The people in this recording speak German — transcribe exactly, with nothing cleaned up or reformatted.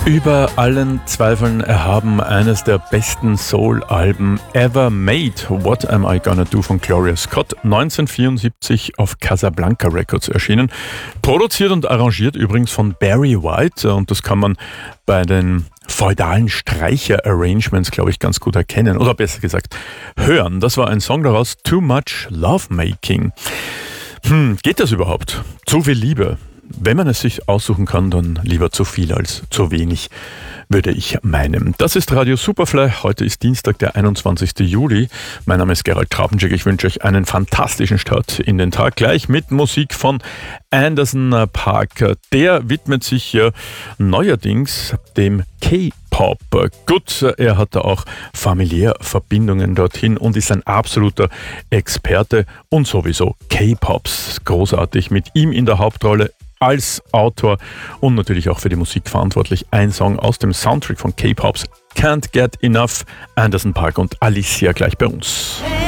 Über allen Zweifeln erhaben eines der besten Soul-Alben ever made. What Am I Gonna Do von Gloria Scott, neunzehnhundertvierundsiebzig auf Casablanca Records erschienen. Produziert und arrangiert übrigens von Barry White, und das kann man bei den feudalen Streicher-Arrangements, glaube ich, ganz gut erkennen. Oder besser gesagt, hören. Das war ein Song daraus, Too Much Lovemaking. Hm, geht das überhaupt? Zu viel Liebe? Wenn man es sich aussuchen kann, dann lieber zu viel als zu wenig, würde ich meinen. Das ist Radio Superfly. Heute ist Dienstag, der einundzwanzigsten Juli. Mein Name ist Gerald Trapenschek. Ich wünsche euch einen fantastischen Start in den Tag. Gleich mit Musik von Anderson .Paak. Der widmet sich ja neuerdings dem K-Pop. Gut, er hat da auch familiär Verbindungen dorthin und ist ein absoluter Experte und sowieso K-Pops. Großartig, mit ihm in der Hauptrolle als Autor und natürlich auch für die Musik verantwortlich. Ein Song aus dem Soundtrack von K-Pops, Can't Get Enough, Anderson .Paak und Alicia gleich bei uns.